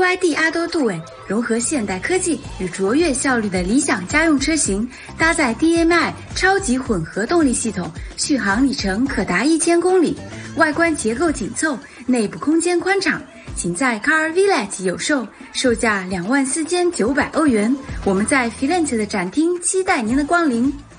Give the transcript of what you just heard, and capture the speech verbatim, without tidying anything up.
Y D 阿多杜韦融合现代科技与卓越效率的理想家用车型，搭载 D M I 超级混合动力系统，续航里程可达一千公里。外观结构紧凑，内部空间宽敞，仅在 Car Village 有售，售价两万四千九百欧元。我们在 Firenze 的展厅期待您的光临。